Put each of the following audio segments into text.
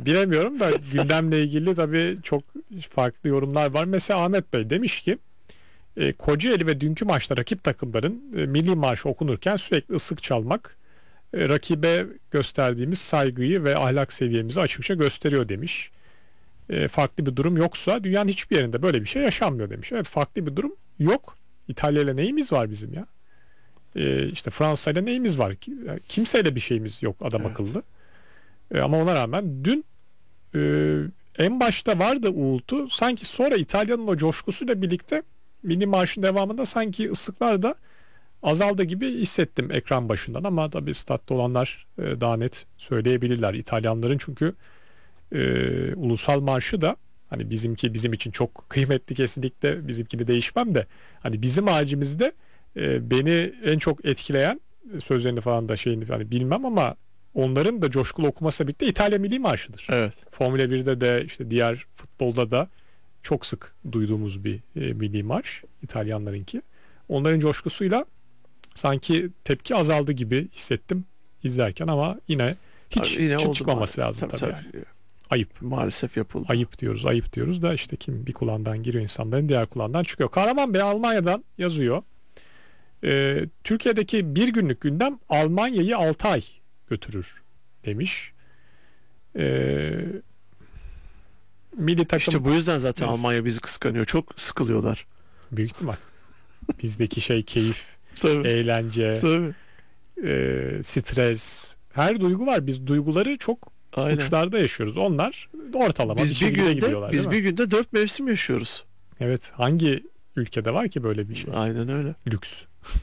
bilemiyorum da gündemle ilgili tabii çok farklı yorumlar var. Mesela Ahmet Bey demiş ki Kocaeli ve dünkü maçta rakip takımların milli marşı okunurken sürekli ıslık çalmak rakibe gösterdiğimiz saygıyı ve ahlak seviyemizi açıkça gösteriyor demiş. Farklı bir durum yoksa dünyanın hiçbir yerinde böyle bir şey yaşanmıyor demiş. Evet, farklı bir durum yok. İtalya ile neyimiz var bizim ya? İşte Fransa ile neyimiz var? Kimseyle bir şeyimiz yok adam akıllı. Ama ona rağmen dün en başta vardı uğultu. Sanki sonra İtalya'nın o coşkusuyla birlikte milli marşın devamında sanki ıslıklar da azaldı gibi hissettim ekran başından. Ama tabii statta olanlar daha net söyleyebilirler. İtalyanların çünkü ulusal marşı da hani bizimki bizim için çok kıymetli, kesinlikle bizimkini değişmem de hani bizim harcımızda beni en çok etkileyen sözlerini falan da şeyini hani bilmem ama onların da coşkulu okuması birlikte İtalya Milli Marşı'dır. Evet. Formula 1'de de işte diğer futbolda da çok sık duyduğumuz bir milli marş İtalyanlarınki. Onların coşkusuyla sanki tepki azaldı gibi hissettim izlerken ama yine hiç çıkmaması lazım tabii. Yani. Ayıp. Maalesef yapıldı. Ayıp diyoruz da işte kim bir kulağından giriyor insanların diğer kulağından çıkıyor. Kahraman Bey Almanya'dan yazıyor. Türkiye'deki bir günlük gündem Almanya'yı 6 ay götürür demiş. Milli takım... İşte bu yüzden zaten Almanya bizi kıskanıyor. Çok sıkılıyorlar. Büyük ihtimal. Bizdeki keyif, tabii. Eğlence, tabii. Stres, her duygu var. Biz duyguları çok uçlarda yaşıyoruz. Onlar ortalama biz bir çizgide gidiyorlar. Biz bir günde 4 mevsim yaşıyoruz. Evet. Hangi ülkede var ki böyle bir şey? Aynen öyle. Lüks.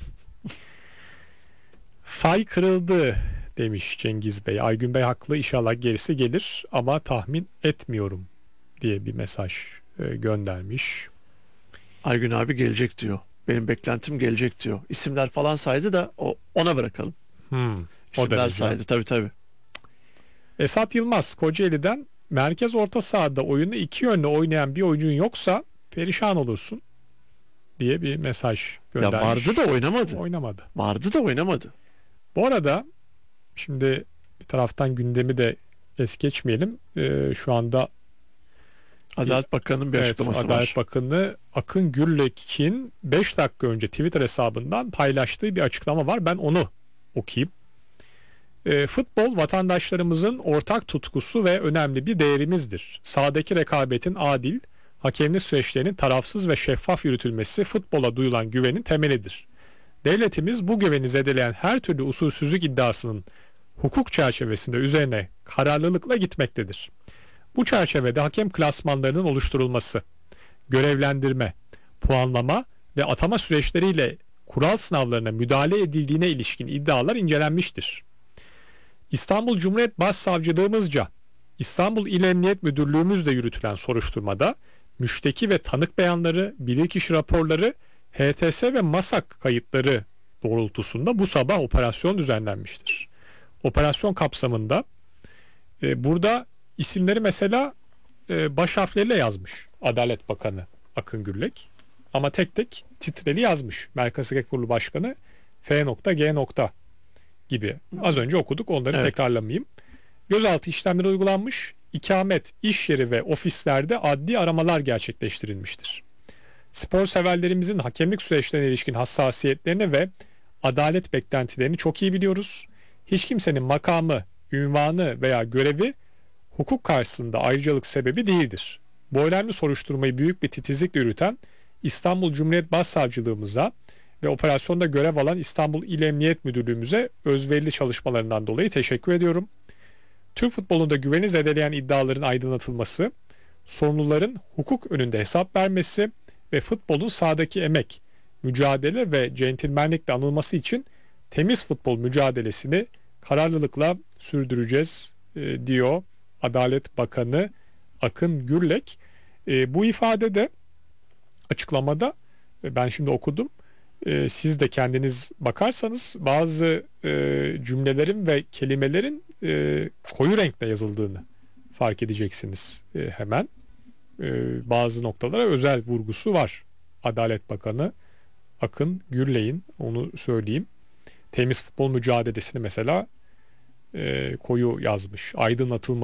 Fay kırıldı demiş Cengiz Bey. Aygün Bey haklı, inşallah gerisi gelir ama tahmin etmiyorum diye bir mesaj göndermiş. Aygün abi gelecek diyor. Benim beklentim gelecek diyor. İsimler falan saydı da ona bırakalım. İsimler saydı tabii. Esat Yılmaz Kocaeli'den merkez orta sahada oyunu iki yönlü oynayan bir oyuncun yoksa perişan olursun diye bir mesaj göndermiş. Ya vardı da oynamadı. Vardı da oynamadı. Bu arada şimdi bir taraftan gündemi de es geçmeyelim. Şu anda Adalet Bakanı'nın bir açıklaması var. Adalet Bakanı Akın Gürlek'in 5 dakika önce Twitter hesabından paylaştığı bir açıklama var. Ben onu okuyayım. Futbol vatandaşlarımızın ortak tutkusu ve önemli bir değerimizdir. Sahadaki rekabetin adil, hakemlik süreçlerinin tarafsız ve şeffaf yürütülmesi futbola duyulan güvenin temelidir. Devletimiz bu güveni zedeleyen her türlü usulsüzlük iddiasının hukuk çerçevesinde üzerine kararlılıkla gitmektedir. Bu çerçevede hakem klasmanlarının oluşturulması, görevlendirme, puanlama ve atama süreçleriyle kural sınavlarına müdahale edildiğine ilişkin iddialar incelenmiştir. İstanbul Cumhuriyet Başsavcılığımızca İstanbul İl Emniyet Müdürlüğümüzle yürütülen soruşturmada müşteki ve tanık beyanları, bilirkişi raporları, HTS ve MASAK kayıtları doğrultusunda bu sabah operasyon düzenlenmiştir. Operasyon kapsamında burada isimleri mesela baş harfleriyle yazmış Adalet Bakanı Akın Gürlek. Ama tek tek titreli yazmış. Merkez Hukuk Kurulu Başkanı F.G. gibi. Az önce okuduk, onları tekrarlamayayım. Gözaltı işlemleri uygulanmış. İkamet, iş yeri ve ofislerde adli aramalar gerçekleştirilmiştir. Spor severlerimizin hakemlik süreçlerine ilişkin hassasiyetlerini ve adalet beklentilerini çok iyi biliyoruz. Hiç kimsenin makamı, ünvanı veya görevi hukuk karşısında ayrıcalık sebebi değildir. Bu önemli soruşturmayı büyük bir titizlikle yürüten İstanbul Cumhuriyet Başsavcılığımıza ve operasyonda görev alan İstanbul İl Emniyet Müdürlüğümüze özverili çalışmalarından dolayı teşekkür ediyorum. Türk futbolunda güveni zedeleyen iddiaların aydınlatılması, sorumluların hukuk önünde hesap vermesi ve futbolun sahadaki emek, mücadele ve centilmenlikle anılması için temiz futbol mücadelesini kararlılıkla sürdüreceğiz diyor Adalet Bakanı Akın Gürlek. Bu ifadede, açıklamada ben şimdi okudum. Siz de kendiniz bakarsanız bazı cümlelerin ve kelimelerin koyu renkle yazıldığını fark edeceksiniz hemen. Bazı noktalara özel vurgusu var. Adalet Bakanı Akın Gürlek'in, onu söyleyeyim. Temiz futbol mücadelesini mesela koyu yazmış. Aydınlatılması